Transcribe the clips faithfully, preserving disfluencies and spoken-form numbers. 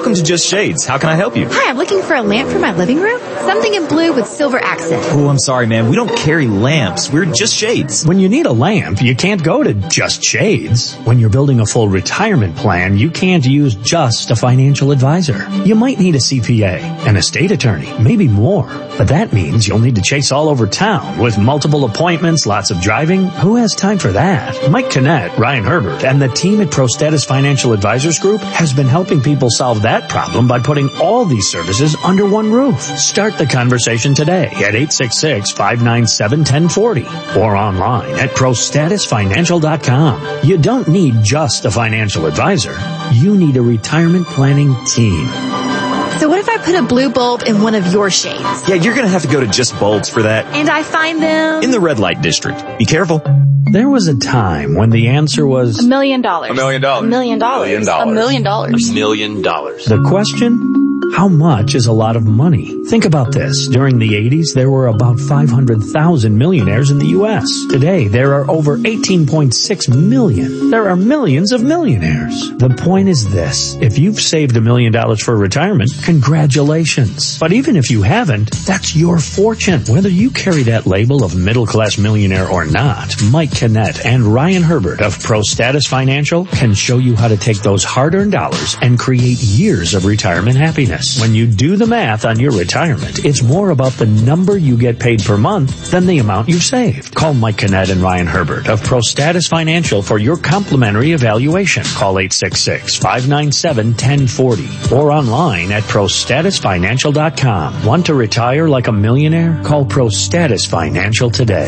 Welcome to Just Shades. How can I help you? Hi, I'm looking for a lamp for my living room. Something in blue with silver accent. Oh, I'm sorry, man. We don't carry lamps. We're Just Shades. When you need a lamp, you can't go to Just Shades. When you're building a full retirement plan, you can't use just a financial advisor. You might need a C P A, an estate attorney, maybe more. But that means you'll need to chase all over town with multiple appointments, lots of driving. Who has time for that? Mike Kinnett, Ryan Herbert, and the team at ProStatus Financial Advisors Group has been helping people solve that problem by putting all these services under one roof. Start the conversation today at eight six six, five nine seven, one zero four zero or online at pro status financial dot com. You don't need just a financial advisor. You need a retirement planning team. So what if I put a blue bulb in one of your shades? Yeah, you're going to have to go to Just Bulbs for that. And I find them in the red light district. Be careful. There was a time when the answer was a million dollars. A million dollars. A million dollars. A million dollars. A million dollars. A million dollars. The question? How much is a lot of money? Think about this. During the eighties, there were about five hundred thousand millionaires in the U S. Today, there are over eighteen point six million. There are millions of millionaires. The point is this. If you've saved a million dollars for retirement, congratulations. But even if you haven't, that's your fortune. Whether you carry that label of middle-class millionaire or not, Mike Kinnett and Ryan Herbert of ProStatus Financial can show you how to take those hard-earned dollars and create years of retirement happiness. When you do the math on your retirement, it's more about the number you get paid per month than the amount you've saved. Call Mike Kinnett and Ryan Herbert of ProStatus Financial for your complimentary evaluation. Call eight six six, five nine seven, one zero four zero or online at pro status financial dot com. Want to retire like a millionaire? Call ProStatus Financial today.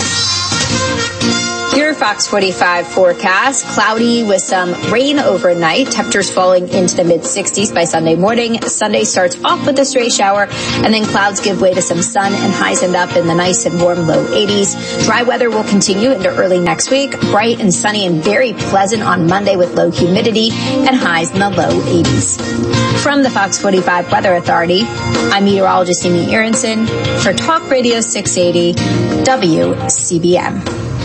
Your Fox forty-five forecast, cloudy with some rain overnight. Temperatures falling into the mid sixties by Sunday morning. Sunday starts off with a stray shower, and then clouds give way to some sun, and highs end up in the nice and warm low eighties. Dry weather will continue into early next week. Bright and sunny and very pleasant on Monday with low humidity and highs in the low eighties. From the Fox forty-five Weather Authority, I'm meteorologist Amy Aronson for Talk Radio six eighty W C B M.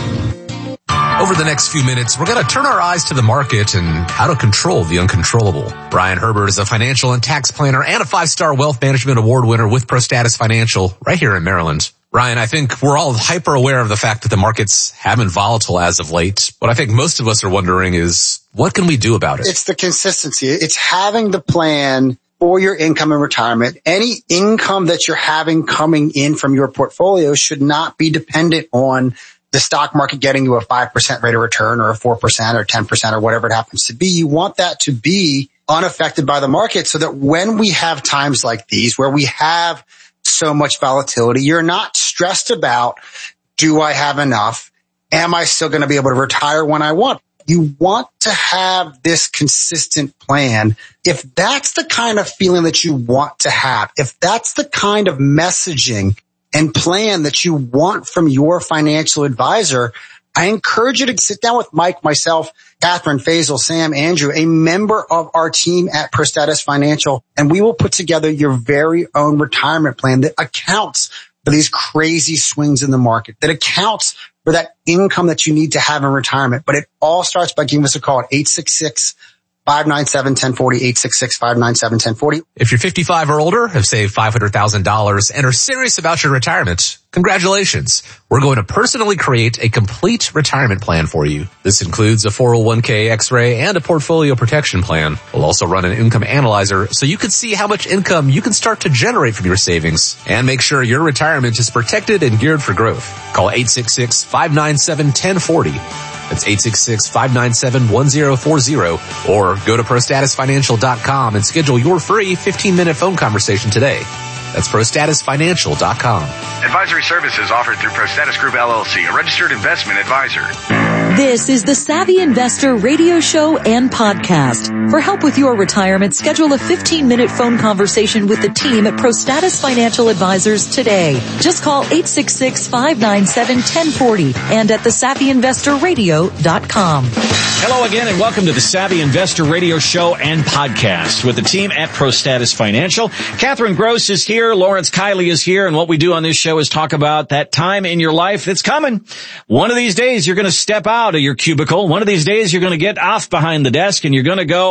Over the next few minutes, we're going to turn our eyes to the market and how to control the uncontrollable. Ryan Herbert is a financial and tax planner and a five-star wealth management award winner with ProStatus Financial right here in Maryland. Ryan, I think we're all hyper aware of the fact that the markets have been volatile as of late. What I think most of us are wondering is, what can we do about it? It's the consistency. It's having the plan for your income and retirement. Any income that you're having coming in from your portfolio should not be dependent on the stock market getting you a five percent rate of return or a four percent or ten percent or whatever it happens to be. You want that to be unaffected by the market so that when we have times like these where we have so much volatility, you're not stressed about, do I have enough? Am I still going to be able to retire when I want? You want to have this consistent plan. If that's the kind of feeling that you want to have, if that's the kind of messaging and plan that you want from your financial advisor, I encourage you to sit down with Mike, myself, Catherine, Faisal, Sam, Andrew, a member of our team at ProStatus Financial, and we will put together your very own retirement plan that accounts for these crazy swings in the market, that accounts for that income that you need to have in retirement. But it all starts by giving us a call at eight six six, five nine seven, one zero four zero, eight six six, five nine seven, one zero four zero. If you're fifty-five or older, have saved five hundred thousand dollars and are serious about your retirement, congratulations. We're going to personally create a complete retirement plan for you. This includes a four oh one k X-ray and a portfolio protection plan. We'll also run an income analyzer so you can see how much income you can start to generate from your savings and make sure your retirement is protected and geared for growth. Call eight six six, five nine seven, one zero four zero. That's eight six six, five nine seven, one zero four zero or go to pro status financial dot com and schedule your free fifteen minute phone conversation today. That's pro status financial dot com. Advisory services offered through ProStatus Group L L C, a registered investment advisor. This is the Savvy Investor radio show and podcast. For help with your retirement, schedule a fifteen minute phone conversation with the team at ProStatus Financial Advisors today. Just call eight six six, five nine seven, one zero four zero and at the savvy investor radio dot com. Hello again and welcome to the Savvy Investor radio show and podcast with the team at ProStatus Financial. Catherine Gross is here. Lawrence Kiley is here. And what we do on this show is talk about that time in your life that's coming. One of these days, you're going to step out of your cubicle. One of these days, you're going to get off behind the desk and you're going to go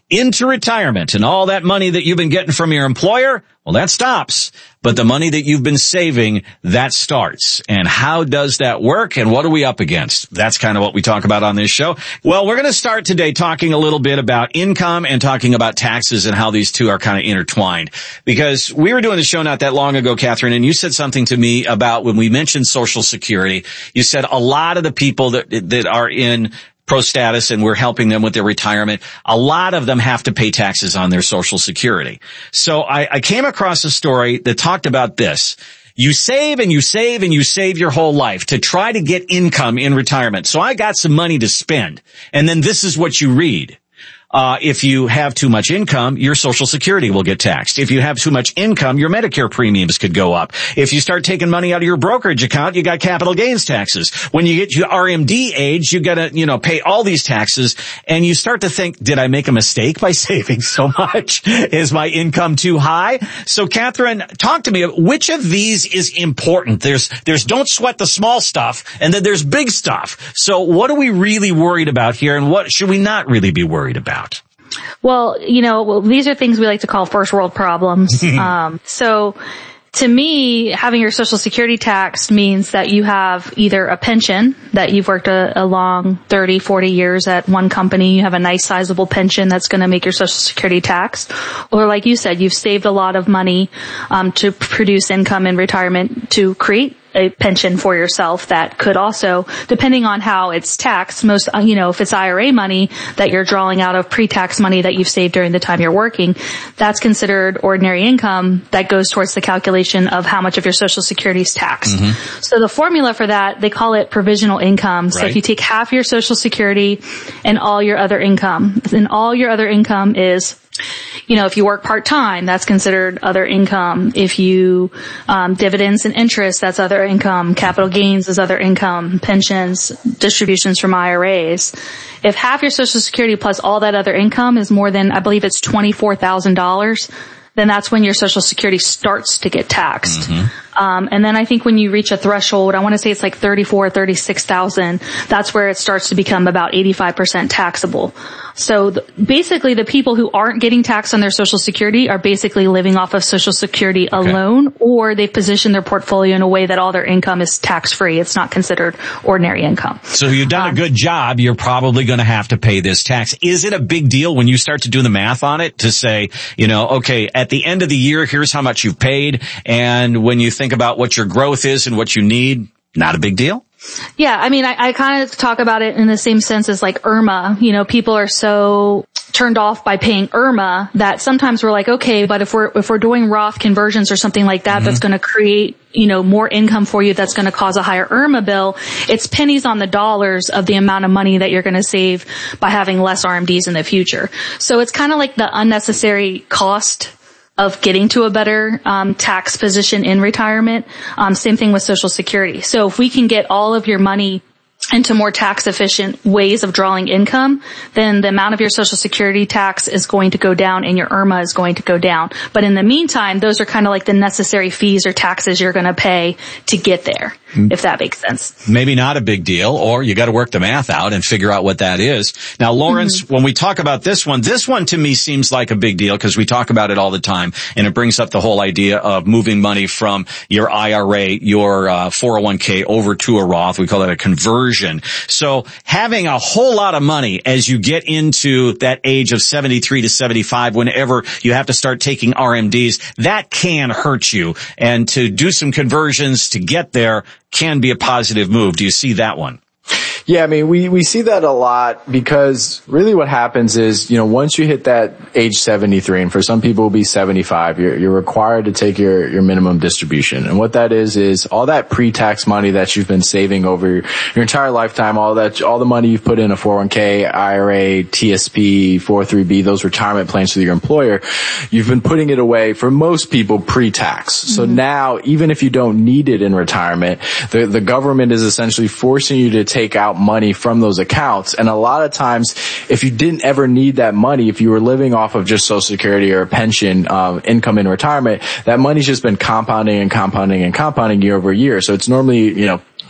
into retirement, and all that money that you've been getting from your employer, well, that stops. But the money that you've been saving, that starts. And how does that work? And what are we up against? That's kind of what we talk about on this show. Well, we're going to start today talking a little bit about income and talking about taxes and how these two are kind of intertwined. Because we were doing the show not that long ago, Catherine, and you said something to me about when we mentioned Social Security. You said a lot of the people that that are in ProStatus and we're helping them with their retirement, a lot of them have to pay taxes on their Social Security. So I, I came across a story that talked about this. You save and you save and you save your whole life to try to get income in retirement. So I got some money to spend. And then this is what you read. Uh, if you have too much income, your Social Security will get taxed. If you have too much income, your Medicare premiums could go up. If you start taking money out of your brokerage account, you got capital gains taxes. When you get to R M D age, you gotta, you know, pay all these taxes. And you start to think, did I make a mistake by saving so much? Is my income too high? So Catherine, talk to me. Which of these is important? There's, there's don't sweat the small stuff, and then there's big stuff. So what are we really worried about here, and what should we not really be worried about? Well, you know, well, these are things we like to call first world problems. um, so to me, having your Social Security taxed means that you have either a pension that you've worked a, a long thirty, forty years at one company. You have a nice sizable pension that's going to make your Social Security taxed. Or like you said, you've saved a lot of money, um, to produce income in retirement to create a pension for yourself that could also, depending on how it's taxed, most, you know, if it's I R A money that you're drawing out of pre-tax money that you've saved during the time you're working, that's considered ordinary income that goes towards the calculation of how much of your Social Security is taxed. Mm-hmm. So the formula for that, they call it provisional income. Right. So if you take half your Social Security and all your other income, then all your other income is, you know, if you work part-time, that's considered other income. If you, um, dividends and interest, that's other income. Capital gains is other income. Pensions, distributions from I R As. If half your Social Security plus all that other income is more than, I believe it's twenty-four thousand dollars, then that's when your Social Security starts to get taxed. Mm-hmm. Um, and then I think when you reach a threshold, I want to say it's like thirty-four, thirty-six thousand, that's where it starts to become about eighty-five percent taxable. So the, basically the people who aren't getting taxed on their Social Security are basically living off of Social Security okay. alone, or they've positioned their portfolio in a way that all their income is tax-free. It's not considered ordinary income. So you've done um, a good job. You're probably going to have to pay this tax. Is it a big deal when you start to do the math on it to say, you know, okay, at the end of the year, here's how much you've paid. And when you think about what your growth is and what you need, not a big deal? Yeah, I mean, I, I kind of talk about it in the same sense as like I R M A. You know, people are so turned off by paying I R M A that sometimes we're like, okay, but if we're, if we're doing Roth conversions or something like that, mm-hmm. that's going to create, you know, more income for you, that's going to cause a higher I R M A bill. It's pennies on the dollars of the amount of money that you're going to save by having less R M Ds in the future. So it's kind of like the unnecessary cost of getting to a better um tax position in retirement. Um same thing with Social Security. So if we can get all of your money into more tax efficient ways of drawing income, then the amount of your Social Security tax is going to go down and your I R M A is going to go down. But in the meantime, those are kind of like the necessary fees or taxes you're going to pay to get there, if that makes sense. Maybe not a big deal, or you got to work the math out and figure out what that is. Now, Lawrence, mm-hmm. when we talk about this one, this one to me seems like a big deal because we talk about it all the time, and it brings up the whole idea of moving money from your I R A, your uh, four oh one k over to a Roth. We call it a conversion. So having a whole lot of money as you get into that age of seventy-three to seventy-five, whenever you have to start taking R M Ds, that can hurt you. And to do some conversions to get there can be a positive move. Do you see that one? Yeah, I mean, we, we see that a lot because really what happens is, you know, once you hit that age seventy-three, and for some people it'll be seventy-five, you're, you're required to take your, your minimum distribution. And what that is, is all that pre-tax money that you've been saving over your, your entire lifetime, all that, all the money you've put in a four oh one k, I R A, T S P, four oh three b, those retirement plans with your employer, you've been putting it away for most people pre-tax. Mm-hmm. So now, even if you don't need it in retirement, the, the government is essentially forcing you to take out money from those accounts. And a lot of times, if you didn't ever need that money, if you were living off of just Social Security or a pension um, income in retirement, that money's just been compounding and compounding and compounding year over year. So it's normally, you know,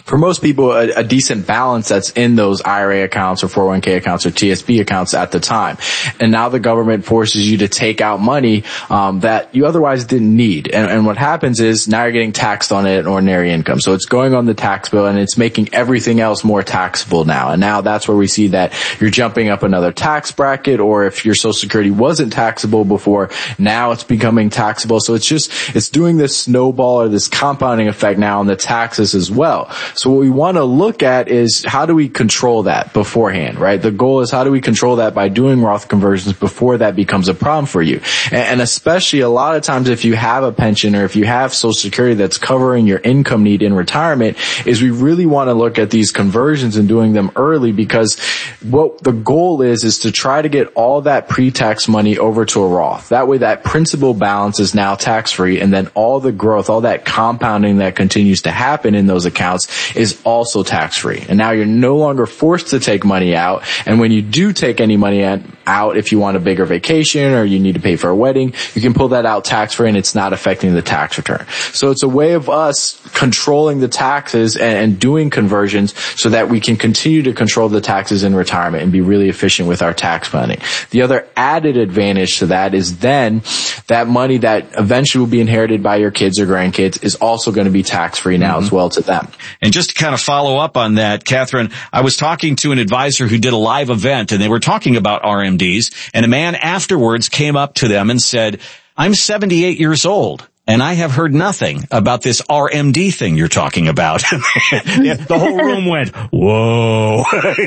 for most people, a, a decent balance that's in those I R A accounts or four oh one k accounts or T S P accounts at the time. And now the government forces you to take out money um, that you otherwise didn't need. And, and what happens is now you're getting taxed on it at ordinary income. So it's going on the tax bill and it's making everything else more taxable now. And now that's where we see that you're jumping up another tax bracket, or if your Social Security wasn't taxable before, now it's becoming taxable. So it's just, it's doing this snowball or this compounding effect now on the taxes as well. So what we want to look at is how do we control that beforehand, right? The goal is how do we control that by doing Roth conversions before that becomes a problem for you. And, and especially a lot of times if you have a pension or if you have Social Security that's covering your income need in retirement, is we really want to look at these conversions and doing them early, because what the goal is is to try to get all that pre-tax money over to a Roth. That way that principal balance is now tax-free, and then all the growth, all that compounding that continues to happen in those accounts is also tax-free. And now you're no longer forced to take money out, and when you do take any money out, if you want a bigger vacation or you need to pay for a wedding, you can pull that out tax-free and it's not affecting the tax return. So it's a way of us controlling the taxes and, and doing conversions so that we can continue to control the taxes in retirement and be really efficient with our tax planning. The other added advantage to that is then that money that eventually will be inherited by your kids or grandkids is also going to be tax-free now mm-hmm. as well to them. And just to kind of follow up on that, Catherine, I was talking to an advisor who did a live event and they were talking about R M Ds, and a man afterwards came up to them and said, I'm seventy-eight years old. And I have heard nothing about this R M D thing you're talking about. The whole room went, whoa.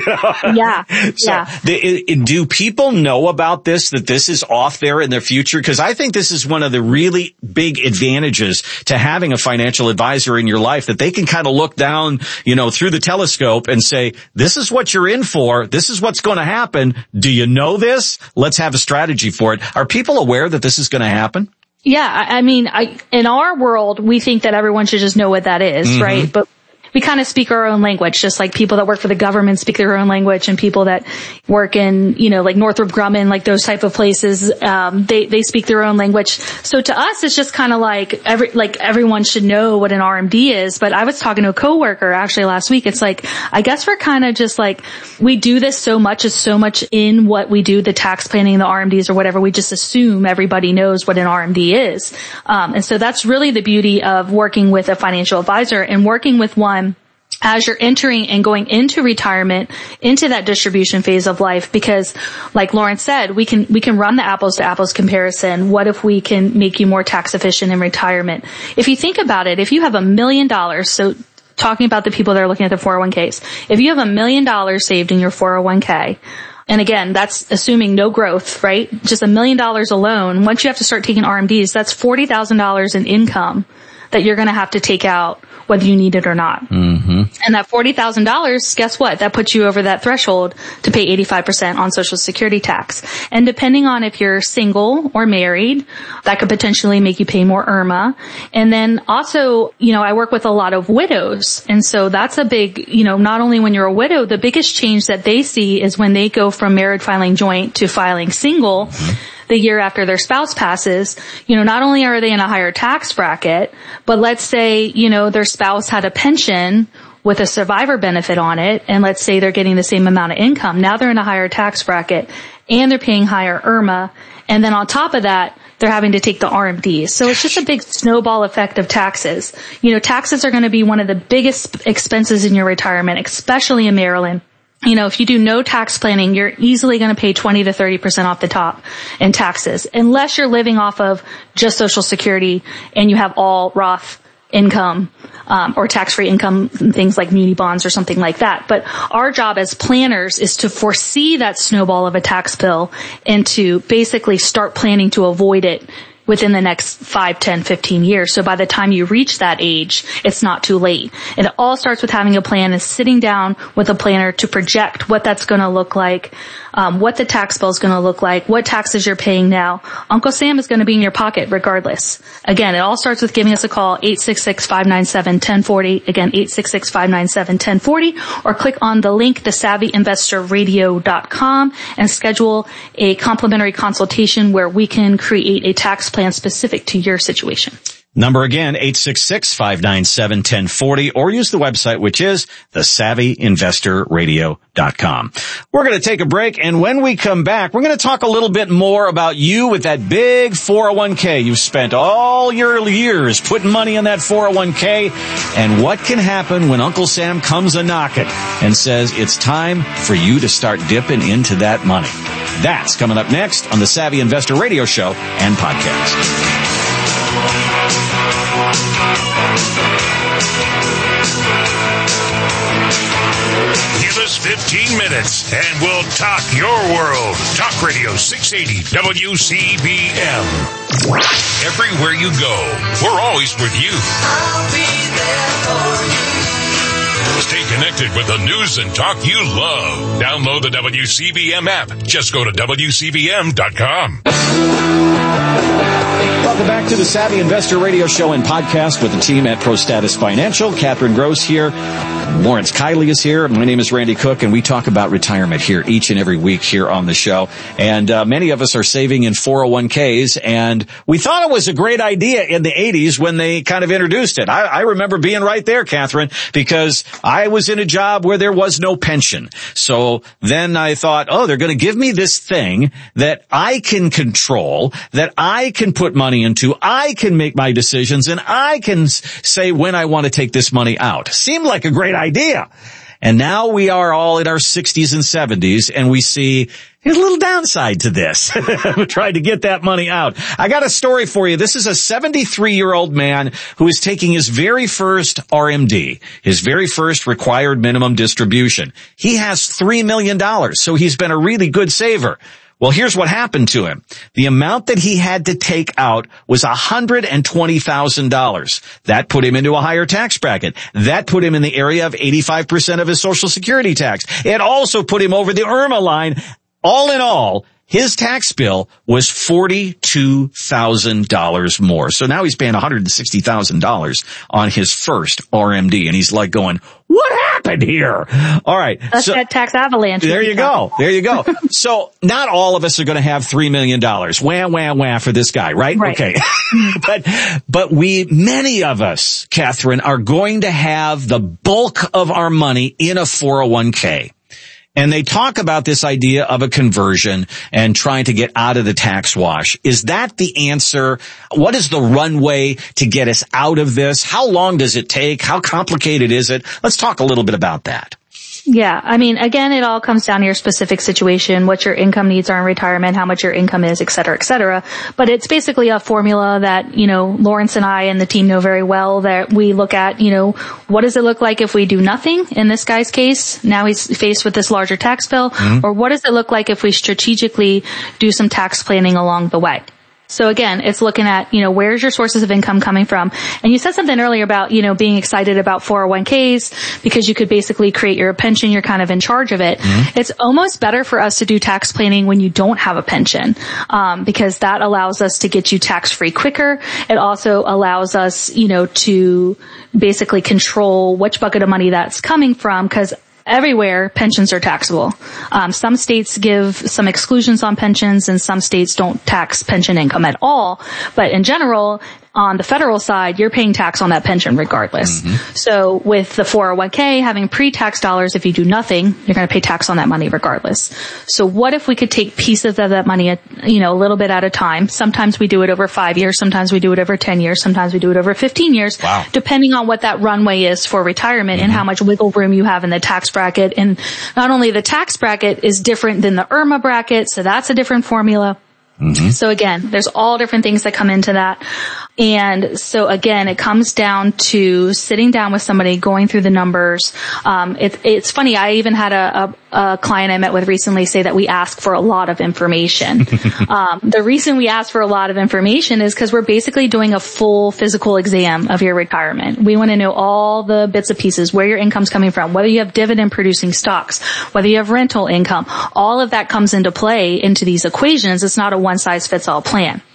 Yeah. So yeah. The, do people know about this, that this is off there in their future? Because I think this is one of the really big advantages to having a financial advisor in your life, that they can kind of look down, you know, through the telescope and say, this is what you're in for. This is what's going to happen. Do you know this? Let's have a strategy for it. Are people aware that this is going to happen? Yeah, I mean, I, in our world, we think that everyone should just know what that is, mm-hmm. right? But we kind of speak our own language, just like people that work for the government speak their own language, and people that work in, you know, like Northrop Grumman, like those type of places, um, they, they speak their own language. So to us, it's just kind of like every, like everyone should know what an R M D is. But I was talking to a coworker actually last week. It's like, I guess we're kind of just like, we do this so much, it's so much in what we do, the tax planning, the R M Ds or whatever. We just assume everybody knows what an R M D is. Um, and so that's really the beauty of working with a financial advisor and working with one as you're entering and going into retirement, into that distribution phase of life, because like Lawrence said, we can, we can run the apples to apples comparison. What if we can make you more tax efficient in retirement? If you think about it, if you have a million dollars, so talking about the people that are looking at the four oh one k's, if you have a million dollars saved in your four oh one k, and again, that's assuming no growth, right? Just a million dollars alone. Once you have to start taking R M Ds, that's forty thousand dollars in income that you're going to have to take out whether you need it or not. Mm-hmm. And that forty thousand dollars, guess what? That puts you over that threshold to pay eighty-five percent on Social Security tax. And depending on if you're single or married, that could potentially make you pay more I R M A. And then also, you know, I work with a lot of widows. And so that's a big, you know, not only when you're a widow, the biggest change that they see is when they go from married filing joint to filing single. Mm-hmm. The year after their spouse passes, you know, not only are they in a higher tax bracket, but let's say, you know, their spouse had a pension with a survivor benefit on it, and let's say they're getting the same amount of income. Now they're in a higher tax bracket, and they're paying higher I R M A, and then on top of that, they're having to take the R M Ds. So it's just a big snowball effect of taxes. You know, taxes are going to be one of the biggest expenses in your retirement, especially in Maryland. You know, if you do no tax planning, you're easily going to pay twenty to thirty percent off the top in taxes, unless you're living off of just Social Security and you have all Roth income, um, or tax-free income, things like muni bonds or something like that. But our job as planners is to foresee that snowball of a tax bill and to basically start planning to avoid it within the next five, ten, fifteen years. So by the time you reach that age, it's not too late. And it all starts with having a plan and sitting down with a planner to project what that's going to look like, um, what the tax bill is going to look like, what taxes you're paying now. Uncle Sam is going to be in your pocket regardless. Again, it all starts with giving us a call, eight six six, five nine seven, one zero four zero. Again, eight six six, five nine seven, one zero four zero, or click on the link, the savvy investor radio dot com, and schedule a complimentary consultation where we can create a tax plan specific to your situation. Number again, eight six six, five nine seven, one zero four zero, or use the website, which is the savvy investor radio dot com. We're going to take a break, and when we come back, we're going to talk a little bit more about you with that big four oh one k. You've spent all your years putting money in that four oh one k, and what can happen when Uncle Sam comes a-knocking and says it's time for you to start dipping into that money. That's coming up next on the Savvy Investor Radio Show and Podcast. Give us fifteen minutes and we'll talk your world. Talk Radio six eighty W C B M. Everywhere you go, we're always with you. I'll be there for you. Stay connected with the news and talk you love. Download the W C B M app. Just go to W C B M dot com. Welcome back to the Savvy Investor Radio Show and Podcast with the team at ProStatus Financial. Catherine Gross here. Lawrence Kiley is here. My name is Randy Cook, and we talk about retirement here each and every week here on the show. And uh, many of us are saving in four oh one k's, and we thought it was a great idea in the eighties when they kind of introduced it. I, I remember being right there, Catherine, because I was in a job where there was no pension. So then I thought, oh, they're going to give me this thing that I can control, that I can put money into, I can make my decisions, and I can say when I want to take this money out. Seemed like a great idea. And now we are all in our sixties and seventies, and we see there's a little downside to this. Trying to get that money out. I got a story for you. This is a seventy-three-year-old man who is taking his very first R M D, his very first required minimum distribution. He has three million dollars, so he's been a really good saver. Well, here's what happened to him. The amount that he had to take out was one hundred twenty thousand dollars. That put him into a higher tax bracket. That put him in the area of eighty-five percent of his Social Security tax. It also put him over the IRMA line. All in all, his tax bill was forty-two thousand dollars more. So now he's paying one hundred sixty thousand dollars on his first R M D. And he's like going, what happened here? All right. That's so, that tax avalanche. There you go. There you go. So not all of us are going to have three million dollars. Wah, wah, wah for this guy, right? Right. Okay. but, but we, many of us, Catherine, are going to have the bulk of our money in a four oh one k. And they talk about this idea of a conversion and trying to get out of the tax wash. Is that the answer? What is the runway to get us out of this? How long does it take? How complicated is it? Let's talk a little bit about that. Yeah. I mean, again, it all comes down to your specific situation, what your income needs are in retirement, how much your income is, et cetera, et cetera. But it's basically a formula that, you know, Lawrence and I and the team know very well, that we look at, you know, what does it look like if we do nothing in this guy's case? Now he's faced with this larger tax bill. Mm-hmm. Or what does it look like if we strategically do some tax planning along the way? So again, it's looking at, you know, where's your sources of income coming from? And you said something earlier about, you know, being excited about four oh one k's because you could basically create your pension. You're kind of in charge of it. Mm-hmm. It's almost better for us to do tax planning when you don't have a pension, um, because that allows us to get you tax free quicker. It also allows us, you know, to basically control which bucket of money that's coming from, because everywhere, pensions are taxable. Um, some states give some exclusions on pensions, and some states don't tax pension income at all. But in general, on the federal side, you're paying tax on that pension regardless. Mm-hmm. So with the four oh one k, having pre-tax dollars, if you do nothing, you're going to pay tax on that money regardless. So what if we could take pieces of that money, you know, a little bit at a time? Sometimes we do it over five years. Sometimes we do it over ten years. Sometimes we do it over fifteen years. Wow. Depending on what that runway is for retirement, mm-hmm. and how much wiggle room you have in the tax bracket. And not only the tax bracket is different than the IRMA bracket, so that's a different formula. Mm-hmm. So again, there's all different things that come into that. And so again, it comes down to sitting down with somebody, going through the numbers. Um, it, it's funny. I even had a, a, a client I met with recently say that we ask for a lot of information. um, the reason we ask for a lot of information is because we're basically doing a full physical exam of your retirement. We want to know all the bits and pieces, where your income's coming from, whether you have dividend producing stocks, whether you have rental income. All of that comes into play into these equations. It's not a one size fits all plan.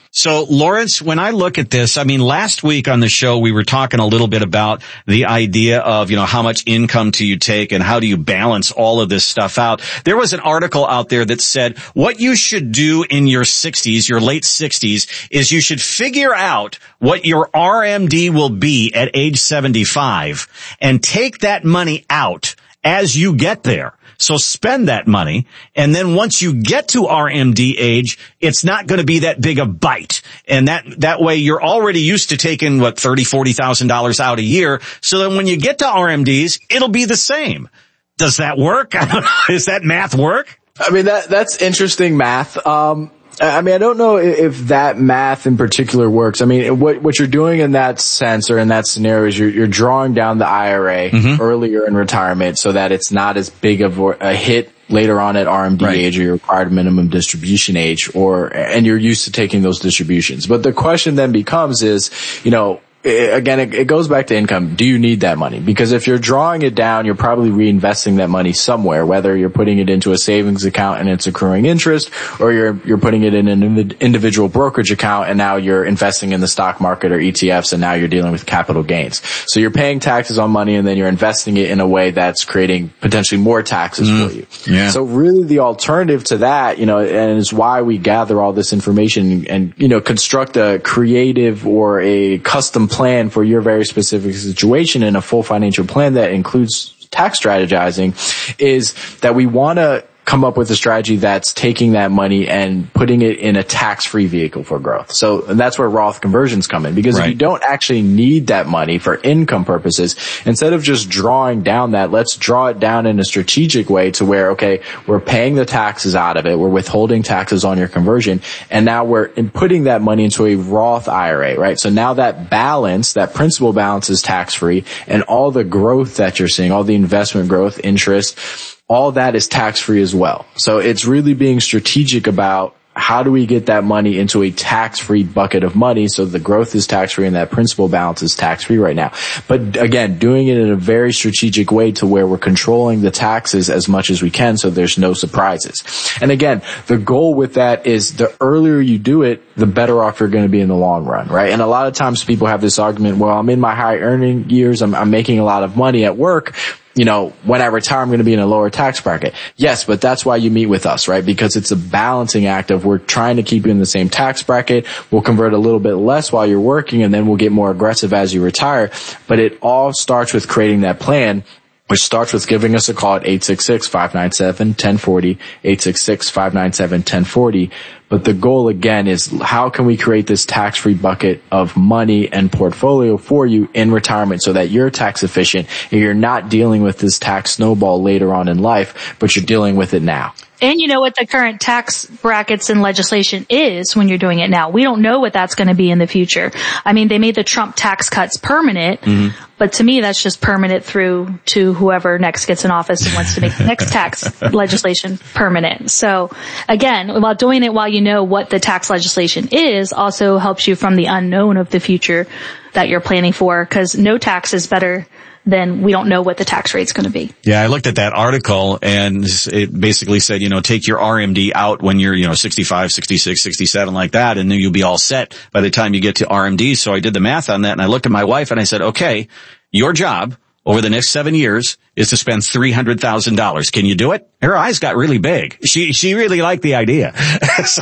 So, Lawrence, when I look at this, I mean, last week on the show, we were talking a little bit about the idea of, you know, how much income do you take and how do you balance all of this stuff out. There was an article out there that said what you should do in your sixties, your late sixties, is you should figure out what your R M D will be at age seventy-five and take that money out as you get there. So spend that money, and then once you get to R M D age, it's not going to be that big a bite. And that, that way you're already used to taking, what, thirty thousand dollars, forty thousand dollars out a year. So then when you get to R M Ds, it'll be the same. Does that work? I don't know. Does that math work? I mean, that, that's interesting math. Um, I mean, I don't know if that math in particular works. I mean, what what you're doing in that sense or in that scenario is you're, you're drawing down the I R A mm-hmm. earlier in retirement so that it's not as big of a hit later on at R M D right. age or your required minimum distribution age, or and you're used to taking those distributions. But the question then becomes is, you know, again, it, it goes back to income. Do you need that money? Because if you're drawing it down, you're probably reinvesting that money somewhere, whether you're putting it into a savings account and it's accruing interest, or you're you're putting it in an individual brokerage account and now you're investing in the stock market or E T Fs and now you're dealing with capital gains. So you're paying taxes on money and then you're investing it in a way that's creating potentially more taxes mm. for you. Yeah. So really the alternative to that, you know, and it's why we gather all this information and, you know, construct a creative or a custom plan for your very specific situation and a full financial plan that includes tax strategizing, is that we want to come up with a strategy that's taking that money and putting it in a tax-free vehicle for growth. So and that's where Roth conversions come in, because right. if you don't actually need that money for income purposes, instead of just drawing down that, let's draw it down in a strategic way to where, okay, we're paying the taxes out of it, we're withholding taxes on your conversion, and now we're putting that money into a Roth I R A, right? So now that balance, that principal balance is tax-free, and all the growth that you're seeing, all the investment growth, interest, all that is tax-free as well. So it's really being strategic about how do we get that money into a tax-free bucket of money so the growth is tax-free and that principal balance is tax-free right now. But again, doing it in a very strategic way to where we're controlling the taxes as much as we can so there's no surprises. And again, the goal with that is the earlier you do it, the better off you're going to be in the long run, right? And a lot of times people have this argument, well, I'm in my high earning years, I'm, I'm making a lot of money at work, you know, when I retire, I'm going to be in a lower tax bracket. Yes, but that's why you meet with us, right? Because it's a balancing act of we're trying to keep you in the same tax bracket. We'll convert a little bit less while you're working, and then we'll get more aggressive as you retire. But it all starts with creating that plan, which starts with giving us a call at eight six six, five nine seven, one zero four zero, eight six six, five nine seven, one zero four zero. But the goal again is how can we create this tax-free bucket of money and portfolio for you in retirement so that you're tax efficient and you're not dealing with this tax snowball later on in life, but you're dealing with it now. And you know what the current tax brackets and legislation is when you're doing it now. We don't know what that's going to be in the future. I mean, they made the Trump tax cuts permanent, mm-hmm. but to me, that's just permanent through to whoever next gets in office and wants to make the next tax legislation permanent. So again, while doing it while you know what the tax legislation is also helps you from the unknown of the future that you're planning for, because no tax is better then we don't know what the tax rate's going to be. Yeah, I looked at that article and it basically said, you know, take your R M D out when you're, you know, sixty-five, sixty-six, sixty-seven like that, and then you'll be all set by the time you get to R M D. So I did the math on that and I looked at my wife and I said, okay, your job over the next seven years is to spend three hundred thousand dollars. Can you do it? Her eyes got really big. She, she really liked the idea. so,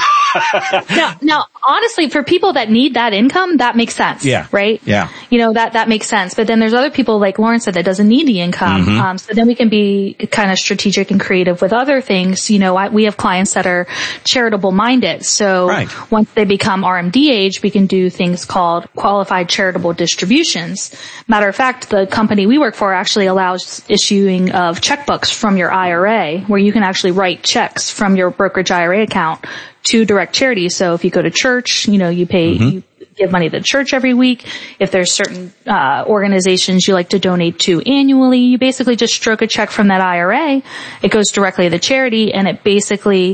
now, now, honestly, for people that need that income, that makes sense. Yeah. Right? Yeah. You know, that, that makes sense. But then there's other people like Lawrence said that doesn't need the income. Mm-hmm. Um, so then we can be kind of strategic and creative with other things. You know, I, we have clients that are charitable minded. So right. once they become R M D age, we can do things called qualified charitable distributions. Matter of fact, the company we work for actually allows issuing of checkbooks from your I R A, where you can actually write checks from your brokerage I R A account to direct charities. So if you go to church, you know, you pay, mm-hmm. you give money to the church every week. If there's certain uh organizations you like to donate to annually, you basically just stroke a check from that I R A. It goes directly to the charity, and it basically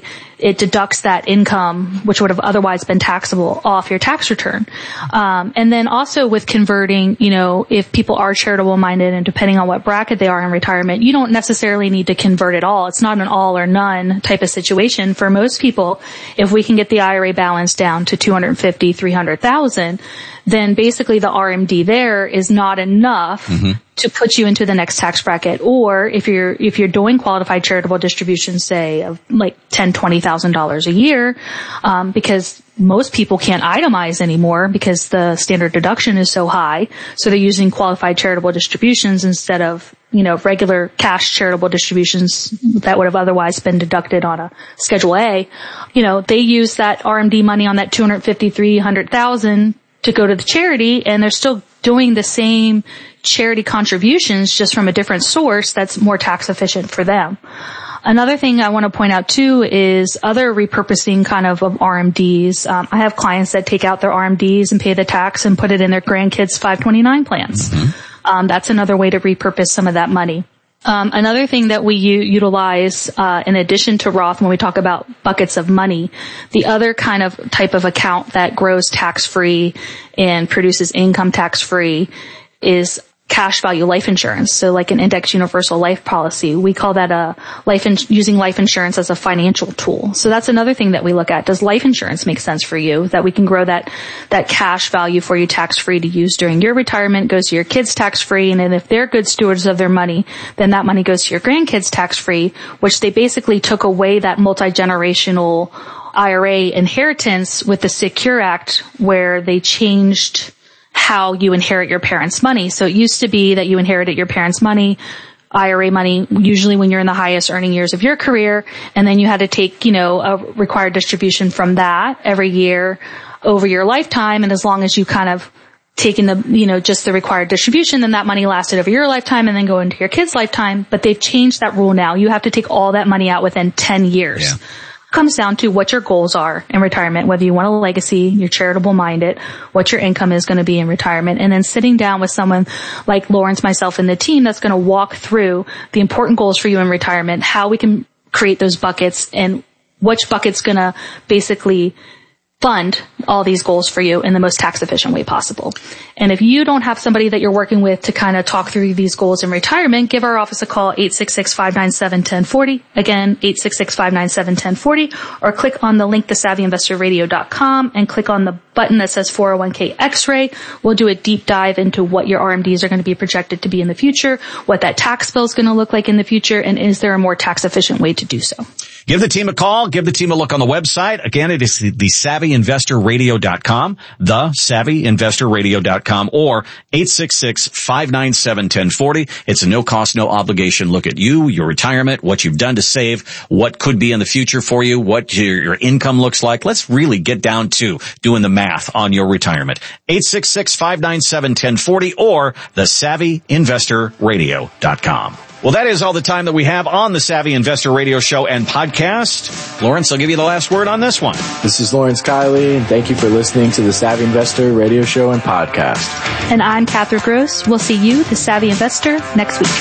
it deducts that income, which would have otherwise been taxable, off your tax return. Um, and then also with converting, you know, if people are charitable minded and depending on what bracket they are in retirement, you don't necessarily need to convert at all. It's not an all or none type of situation. For most people, if we can get the I R A balance down to two hundred fifty, three hundred thousand, then basically the R M D there is not enough mm-hmm. to put you into the next tax bracket. Or if you're, if you're doing qualified charitable distributions, say of like ten, twenty thousand dollars a year, um, because most people can't itemize anymore because the standard deduction is so high. So they're using qualified charitable distributions instead of, you know, regular cash charitable distributions that would have otherwise been deducted on a Schedule A. You know, they use that R M D money on that two hundred fifty, three hundred thousand to go to the charity, and they're still doing the same charity contributions just from a different source that's more tax efficient for them. Another thing I want to point out too is other repurposing kind of of R M Ds. Um, I have clients that take out their R M Ds and pay the tax and put it in their grandkids' five twenty-nine plans. Mm-hmm. Um, that's another way to repurpose some of that money. Um, another thing that we u- utilize, uh, in addition to Roth when we talk about buckets of money, the other kind of type of account that grows tax-free and produces income tax-free is cash value life insurance. So like an index universal life policy, we call that a life in- using life insurance as a financial tool. So that's another thing that we look at. Does life insurance make sense for you? That we can grow that, that cash value for you tax free to use during your retirement, goes to your kids tax free. And then if they're good stewards of their money, then that money goes to your grandkids tax free, which they basically took away that multi-generational I R A inheritance with the Secure Act, where they changed how you inherit your parents' money. So it used to be that you inherited your parents' money, I R A money, usually when you're in the highest earning years of your career, and then you had to take, you know, a required distribution from that every year over your lifetime. And as long as you kind of taken the, you know, just the required distribution, then that money lasted over your lifetime and then go into your kid's lifetime. But they've changed that rule now. You have to take all that money out within ten years. Yeah. Comes down to what your goals are in retirement, whether you want a legacy, you're charitable minded, what your income is going to be in retirement, and then sitting down with someone like Lawrence, myself, and the team that's going to walk through the important goals for you in retirement, how we can create those buckets, and which bucket's going to basically fund all these goals for you in the most tax efficient way possible. And if you don't have somebody that you're working with to kind of talk through these goals in retirement, give our office a call, eight six six, five nine seven, one zero four zero. Again, eight six six, five nine seven, one zero four zero, or click on the link to savvy investor radio dot com and click on the button that says four oh one k X-ray. We'll do a deep dive into what your R M Ds are going to be projected to be in the future, what that tax bill is going to look like in the future, and is there a more tax efficient way to do so. Give the team a call. Give the team a look on the website. Again, it is the savvy investor radio dot com, the savvy investor radio dot com, or eight six six, five nine seven, one zero four zero. It's a no-cost, no-obligation look at you, your retirement, what you've done to save, what could be in the future for you, what your, your income looks like. Let's really get down to doing the math on your retirement. eight six six, five nine seven, one zero four zero or the savvy investor radio dot com. Well, that is all the time that we have on the Savvy Investor Radio Show and podcast. Lawrence, I'll give you the last word on this one. This is Lawrence Kiley, and thank you for listening to the Savvy Investor Radio Show and podcast. And I'm Catherine Gross. We'll see you, the Savvy Investor, next week.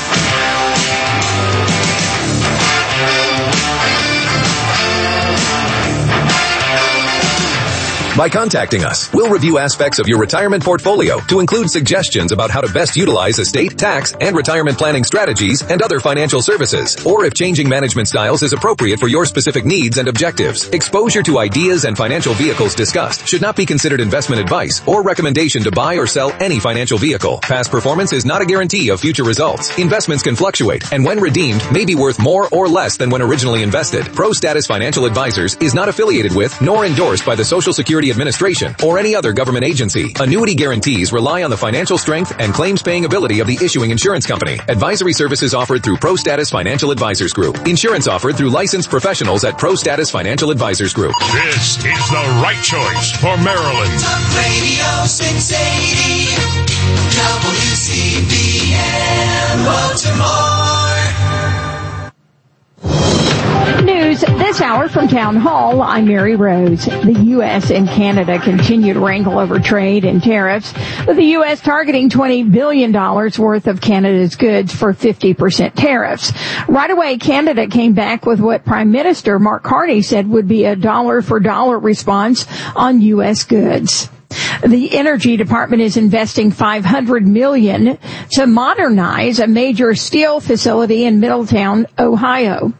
By contacting us, we'll review aspects of your retirement portfolio to include suggestions about how to best utilize estate, tax, and retirement planning strategies and other financial services, or if changing management styles is appropriate for your specific needs and objectives. Exposure to ideas and financial vehicles discussed should not be considered investment advice or recommendation to buy or sell any financial vehicle. Past performance is not a guarantee of future results. Investments can fluctuate, and when redeemed, may be worth more or less than when originally invested. ProStatus Financial Advisors is not affiliated with nor endorsed by the Social Security Administration or any other government agency. Annuity guarantees rely on the financial strength and claims paying ability of the issuing insurance company. Advisory services offered through ProStatus Financial Advisors Group. Insurance offered through licensed professionals at ProStatus Financial Advisors Group. This is the right choice for Maryland. Talk Radio six eighty W C B M Baltimore. News this hour from Town Hall. I'm Mary Rose. The U S and Canada continue to wrangle over trade and tariffs, with the U S targeting twenty billion dollars worth of Canada's goods for fifty percent tariffs. Right away, Canada came back with what Prime Minister Mark Carney said would be a dollar-for-dollar response on U S goods. The Energy Department is investing five hundred million dollars to modernize a major steel facility in Middletown, Ohio.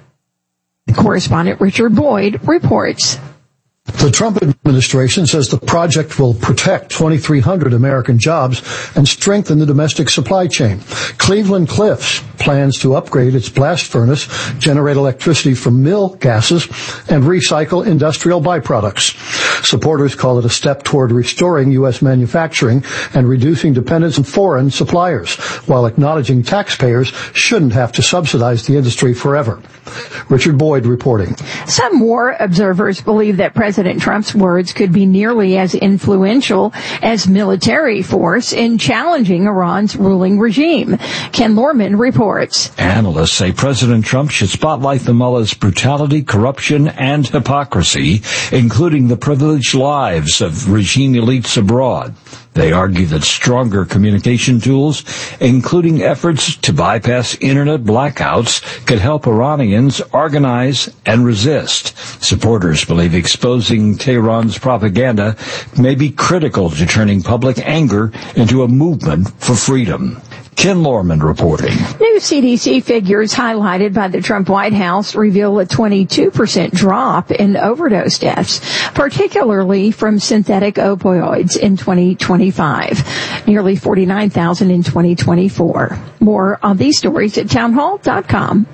Correspondent Richard Boyd reports. The Trump administration says the project will protect twenty-three hundred American jobs and strengthen the domestic supply chain. Cleveland Cliffs plans to upgrade its blast furnace, generate electricity from mill gases, and recycle industrial byproducts. Supporters call it a step toward restoring U S manufacturing and reducing dependence on foreign suppliers, while acknowledging taxpayers shouldn't have to subsidize the industry forever. Richard Boyd reporting. Some war observers believe that President Trump's words could be nearly as influential as military force in challenging Iran's ruling regime. Ken Lorman reports. Analysts say President Trump should spotlight the mullah's brutality, corruption, and hypocrisy, including the privileged lives of regime elites abroad. They argue that stronger communication tools, including efforts to bypass internet blackouts, could help Iranians organize and resist. Supporters believe exposing Tehran's propaganda may be critical to turning public anger into a movement for freedom. Ken Lorman reporting. New C D C figures highlighted by the Trump White House reveal a twenty-two percent drop in overdose deaths, particularly from synthetic opioids in twenty twenty-five. Nearly forty-nine thousand in twenty twenty-four. More on these stories at townhall dot com.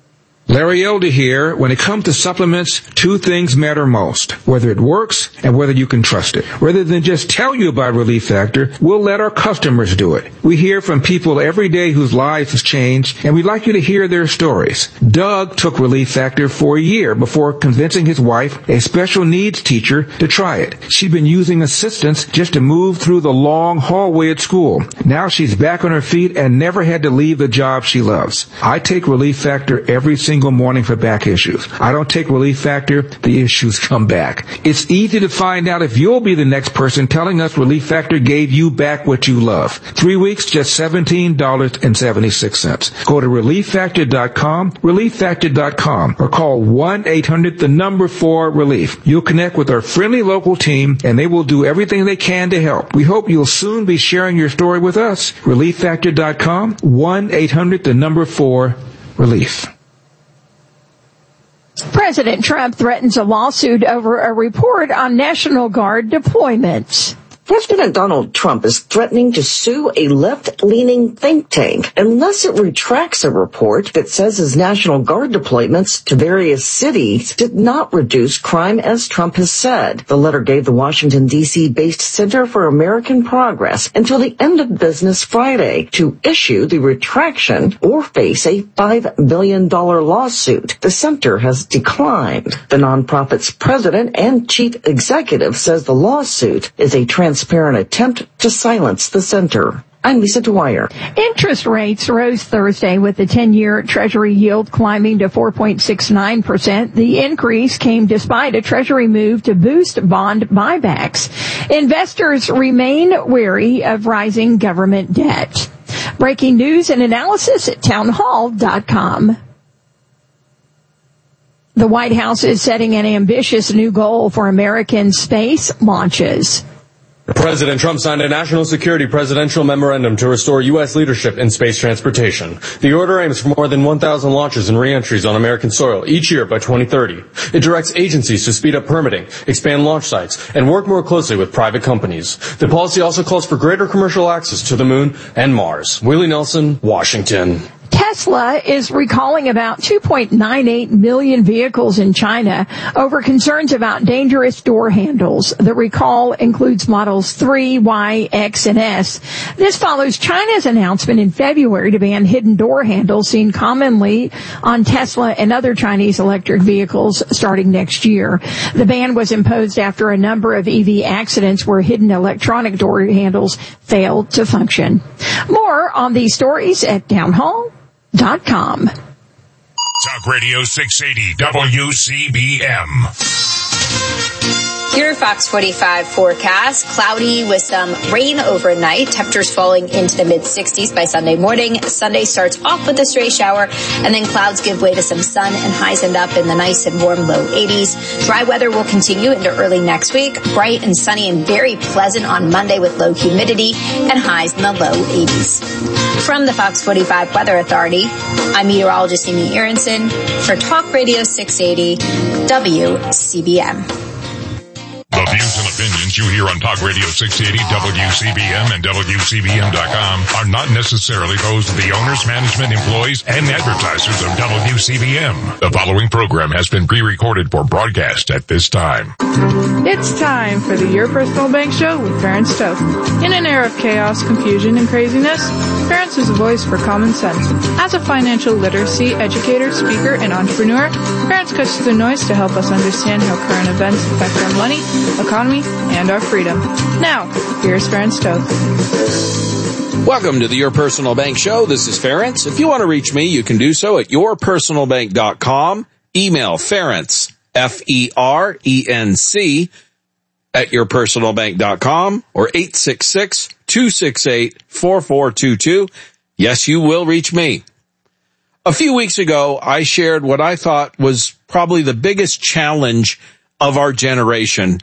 Larry Elder here. When it comes to supplements, two things matter most: whether it works and whether you can trust it. Rather than just tell you about Relief Factor, we'll let our customers do it. We hear from people every day whose lives have changed, and we'd like you to hear their stories. Doug took Relief Factor for a year before convincing his wife, a special needs teacher, to try it. She'd been using assistance just to move through the long hallway at school. Now she's back on her feet and never had to leave the job she loves. I take Relief Factor every single single morning for back issues. I don't take Relief Factor, the issues come back. It's easy to find out if you'll be the next person telling us Relief Factor gave you back what you love. Three weeks, just seventeen dollars and seventy-six cents. Go to relief factor dot com, relief factor dot com, or call one eight hundred the number four relief. You'll connect with our friendly local team, and they will do everything they can to help. We hope you'll soon be sharing your story with us. relief factor dot com, one eight hundred the number four relief. President Trump threatens a lawsuit over a report on National Guard deployments. President Donald Trump is threatening to sue a left-leaning think tank unless it retracts a report that says his National Guard deployments to various cities did not reduce crime as Trump has said. The letter gave the Washington, D C-based Center for American Progress until the end of business Friday to issue the retraction or face a five billion dollars lawsuit. The center has declined. The nonprofit's president and chief executive says the lawsuit is a trans transparent attempt to silence the center. I'm Lisa Dwyer. Interest rates rose Thursday with the ten-year Treasury yield climbing to four point six nine percent. The increase came despite a Treasury move to boost bond buybacks. Investors remain wary of rising government debt. Breaking news and analysis at townhall dot com. The White House is setting an ambitious new goal for American space launches. President Trump signed a national security presidential memorandum to restore U S leadership in space transportation. The order aims for more than one thousand launches and re-entries on American soil each year by twenty thirty. It directs agencies to speed up permitting, expand launch sites, and work more closely with private companies. The policy also calls for greater commercial access to the moon and Mars. Willie Nelson, Washington. Tesla is recalling about two point nine eight million vehicles in China over concerns about dangerous door handles. The recall includes models three, Y, X, and S. This follows China's announcement in February to ban hidden door handles seen commonly on Tesla and other Chinese electric vehicles starting next year. The ban was imposed after a number of E V accidents where hidden electronic door handles failed to function. More on these stories at townhall dot com. Talk Radio six eighty W C B M. Your Fox forty-five forecast, cloudy with some rain overnight, temperatures falling into the mid sixties by Sunday morning. Sunday starts off with a stray shower, and then clouds give way to some sun and highs end up in the nice and warm low eighties. Dry weather will continue into early next week, bright and sunny and very pleasant on Monday with low humidity and highs in the low eighties. From the Fox forty-five Weather Authority, I'm meteorologist Amy Aronson for Talk Radio six eighty W C B M. The views and opinions you hear on Talk Radio six eighty W C B M and W C B M dot com are not necessarily those of the owners, management, employees, and advertisers of W C B M. The following program has been pre-recorded for broadcast at this time. It's time for the Your Personal Bank Show with Ferenc Toth. In an era of chaos, confusion, and craziness, Ferenc is a voice for common sense. As a financial literacy educator, speaker, and entrepreneur, Ferenc cuts through the noise to help us understand how current events affect our money, economy, and our freedom. Now, here's Ferenc Toth. Welcome to the Your Personal Bank Show. This is Ferenc. If you want to reach me, you can do so at your personal bank dot com. Email Ferenc, F E R E N C, at your personal bank dot com or eight six six, two six eight, four four two two. Yes, you will reach me. A few weeks ago, I shared what I thought was probably the biggest challenge of our generation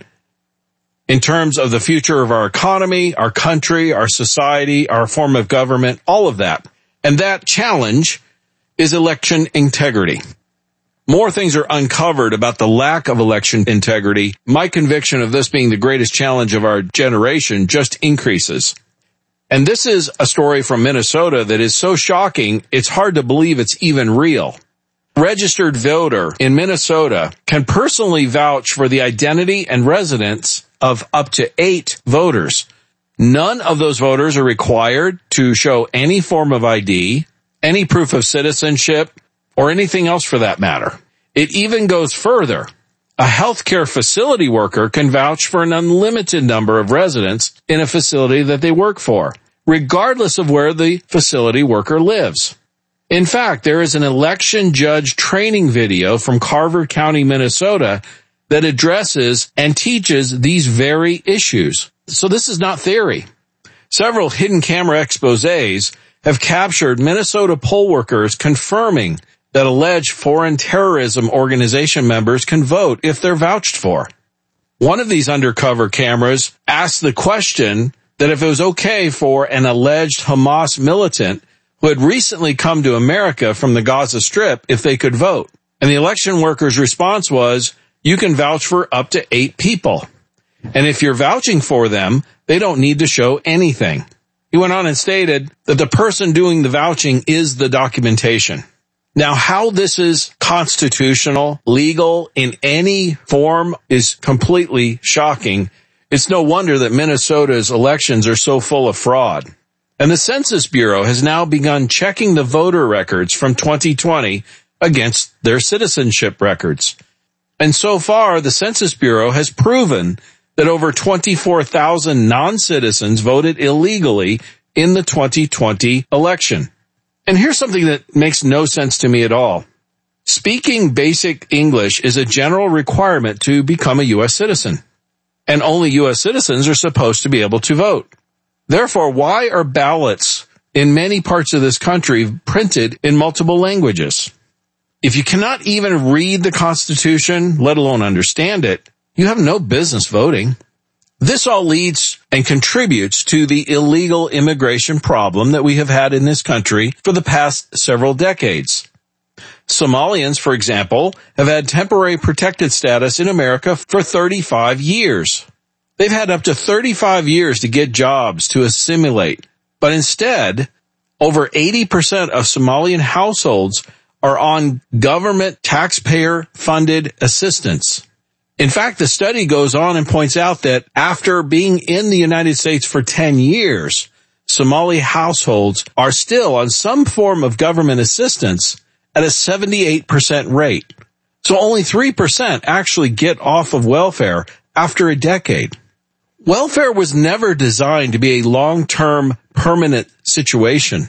in terms of the future of our economy, our country, our society, our form of government, all of that. And that challenge is election integrity. More things are uncovered about the lack of election integrity. My conviction of this being the greatest challenge of our generation just increases. And this is a story from Minnesota that is so shocking, it's hard to believe it's even real. Registered voter in Minnesota can personally vouch for the identity and residence of up to eight voters. None of those voters are required to show any form of I D, any proof of citizenship, or anything else for that matter. It even goes further. A healthcare facility worker can vouch for an unlimited number of residents in a facility that they work for, regardless of where the facility worker lives. In fact, there is an election judge training video from Carver County, Minnesota, that addresses and teaches these very issues. So this is not theory. Several hidden camera exposés have captured Minnesota poll workers confirming that alleged foreign terrorism organization members can vote if they're vouched for. One of these undercover cameras asked the question that if it was okay for an alleged Hamas militant who had recently come to America from the Gaza Strip if they could vote. And the election worker's response was, you can vouch for up to eight people. And if you're vouching for them, they don't need to show anything. He went on and stated that the person doing the vouching is the documentation. Now, how this is constitutional, legal, in any form is completely shocking. It's no wonder that Minnesota's elections are so full of fraud. And the Census Bureau has now begun checking the voter records from twenty twenty against their citizenship records. And so far, the Census Bureau has proven that over twenty-four thousand non-citizens voted illegally in the twenty twenty election. And here's something that makes no sense to me at all. Speaking basic English is a general requirement to become a U S citizen. And only U S citizens are supposed to be able to vote. Therefore, why are ballots in many parts of this country printed in multiple languages? If you cannot even read the Constitution, let alone understand it, you have no business voting. This all leads and contributes to the illegal immigration problem that we have had in this country for the past several decades. Somalians, for example, have had temporary protected status in America for thirty-five years. They've had up to thirty-five years to get jobs to assimilate, but instead, over eighty percent of Somalian households are on government taxpayer-funded assistance. In fact, the study goes on and points out that after being in the United States for ten years, Somali households are still on some form of government assistance at a seventy-eight percent rate. So only three percent actually get off of welfare after a decade. Welfare was never designed to be a long-term, permanent situation.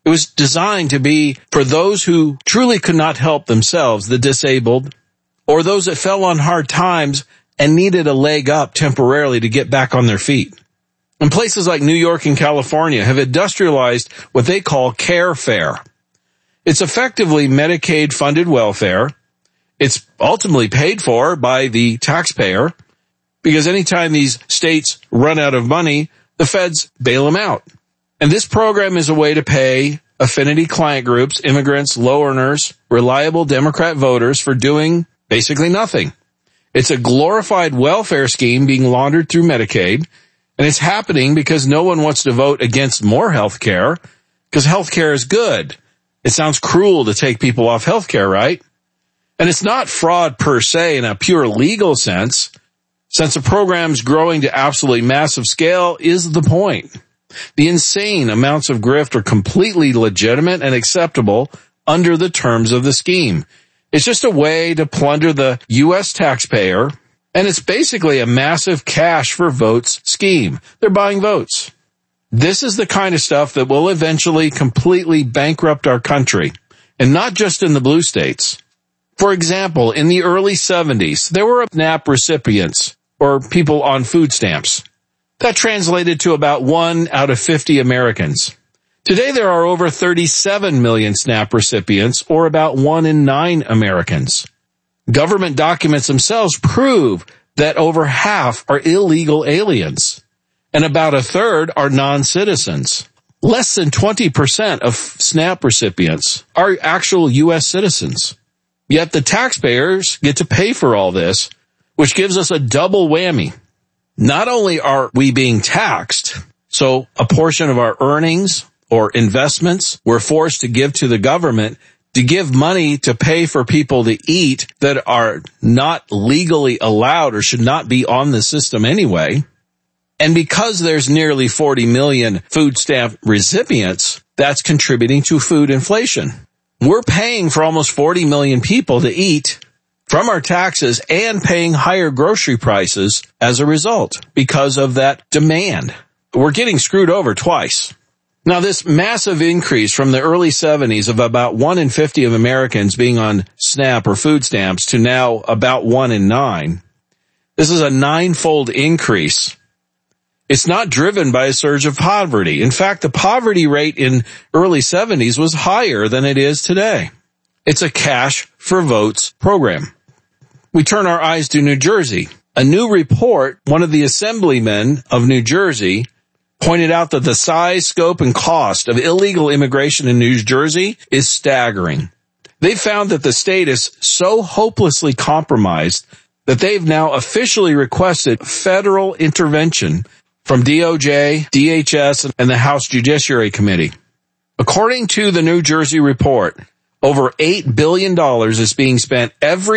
It was designed to be for those who truly could not help themselves, the disabled, or those that fell on hard times and needed a leg up temporarily to get back on their feet. And places like New York and California have industrialized what they call care fare. It's effectively Medicaid-funded welfare. It's ultimately paid for by the taxpayer because anytime these states run out of money, the feds bail them out. And this program is a way to pay affinity client groups, immigrants, low earners, reliable Democrat voters for doing basically nothing. It's a glorified welfare scheme being laundered through Medicaid, and it's happening because no one wants to vote against more health care because health care is good. It sounds cruel to take people off health care, right? And it's not fraud per se in a pure legal sense, since the program's growing to absolutely massive scale is the point. The insane amounts of grift are completely legitimate and acceptable under the terms of the scheme. It's just a way to plunder the U S taxpayer, and it's basically a massive cash for votes scheme. They're buying votes. This is the kind of stuff that will eventually completely bankrupt our country, and not just in the blue states. For example, in the early seventies, there were SNAP recipients, or people on food stamps. That translated to about one out of fifty Americans. Today there are over thirty-seven million SNAP recipients, or about one in nine Americans. Government documents themselves prove that over half are illegal aliens, and about a third are non-citizens. Less than twenty percent of SNAP recipients are actual U S citizens. Yet the taxpayers get to pay for all this, which gives us a double whammy. Not only are we being taxed, so a portion of our earnings or investments we're forced to give to the government to give money to pay for people to eat that are not legally allowed or should not be on the system anyway. And because there's nearly forty million food stamp recipients, that's contributing to food inflation. We're paying for almost forty million people to eat from our taxes and paying higher grocery prices as a result because of that demand. We're getting screwed over twice. Now, this massive increase from the early seventies of about one in fifty of Americans being on SNAP or food stamps to now about one in nine, this is a ninefold increase. It's not driven by a surge of poverty. In fact, the poverty rate in early seventies was higher than it is today. It's a cash for votes program. We turn our eyes to New Jersey. A new report, one of the assemblymen of New Jersey, pointed out that the size, scope, and cost of illegal immigration in New Jersey is staggering. They found that the state is so hopelessly compromised that they've now officially requested federal intervention from D O J, D H S, and the House Judiciary Committee. According to the New Jersey report, over eight billion dollars is being spent every